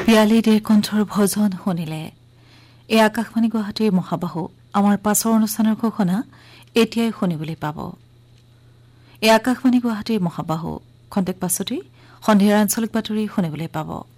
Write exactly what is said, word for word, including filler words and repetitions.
পিয়ালি দেৰ কণ্ঠৰ ভজন শুনিলে। এই আকাশবাণী গুৱাহাটীৰ মহাবাহু আমাৰ পাছৰ অনুষ্ঠানৰ ঘোষণা এতিয়াই শুনিবলৈ পাব। এই আকাশবাণী গুৱাহাটীৰ মহাবাহু খন্তেক পাছতেই সন্ধিয়াৰ আঞ্চলিক বাতৰি শুনিবলৈ পাব।